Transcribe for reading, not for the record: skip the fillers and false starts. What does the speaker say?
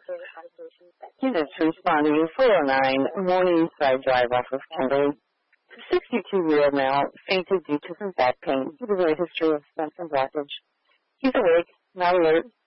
Units responding 409 Morningside Drive off of Kimberly. 62-year-old male fainted due to some back pain. He has a history of stent and blockage. He's awake, not alert,